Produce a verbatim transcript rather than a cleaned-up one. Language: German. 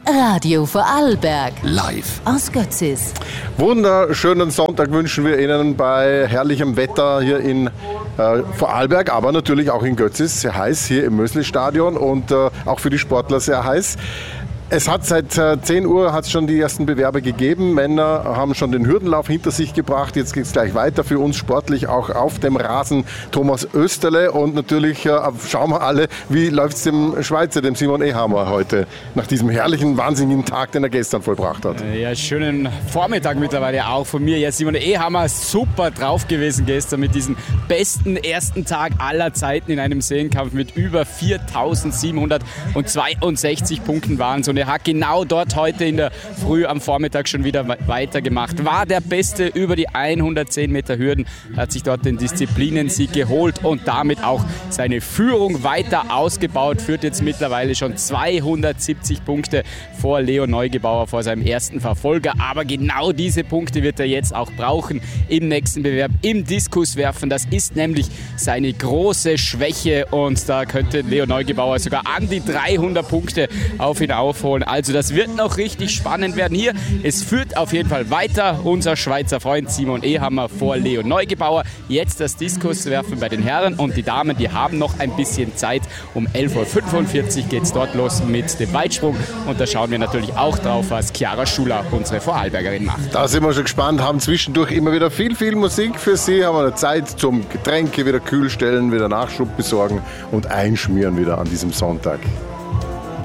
Radio Vorarlberg. Live Aus Götzis. Wunderschönen Sonntag wünschen wir Ihnen bei herrlichem Wetter hier in äh, Vorarlberg, aber natürlich auch in Götzis. Sehr heiß hier im Mösli-Stadion und äh, auch für die Sportler sehr heiß. Es hat seit zehn Uhr hat's schon die ersten Bewerber gegeben. Männer haben schon den Hürdenlauf hinter sich gebracht. Jetzt geht es gleich weiter für uns sportlich auch auf dem Rasen. Thomas Österle und natürlich äh, schauen wir alle, wie läuft es dem Schweizer, dem Simon Ehammer heute nach diesem herrlichen, wahnsinnigen Tag, den er gestern vollbracht hat. Ja, schönen Vormittag mittlerweile auch von mir. Ja, Simon Ehammer super drauf gewesen gestern mit diesem besten ersten Tag aller Zeiten in einem Seenkampf mit über viertausendsiebenhundertzweiundsechzig Punkten waren es. Und er hat genau dort heute in der Früh am Vormittag schon wieder weitergemacht. War der Beste über die hundertzehn Meter Hürden, hat sich dort den Disziplinensieg geholt und damit auch seine Führung weiter ausgebaut. Führt jetzt mittlerweile schon zweihundertsiebzig Punkte vor Leo Neugebauer, vor seinem ersten Verfolger. Aber genau diese Punkte wird er jetzt auch brauchen im nächsten Bewerb, im Diskuswerfen. Das ist nämlich seine große Schwäche und da könnte Leo Neugebauer sogar an die dreihundert Punkte auf ihn aufholen. Also das wird noch richtig spannend werden hier. Es führt auf jeden Fall weiter unser Schweizer Freund Simon Ehammer vor Leo Neugebauer. Jetzt das Diskuswerfen bei den Herren und die Damen, die haben noch ein bisschen Zeit. Um elf Uhr fünfundvierzig geht es dort los mit dem Weitsprung und da schauen wir natürlich auch drauf, was Chiara Schuler, unsere Vorarlbergerin, macht. Da sind wir schon gespannt, haben zwischendurch immer wieder viel, viel Musik für Sie, haben wir Zeit zum Getränke wieder kühl stellen, wieder Nachschub besorgen und einschmieren wieder an diesem Sonntag.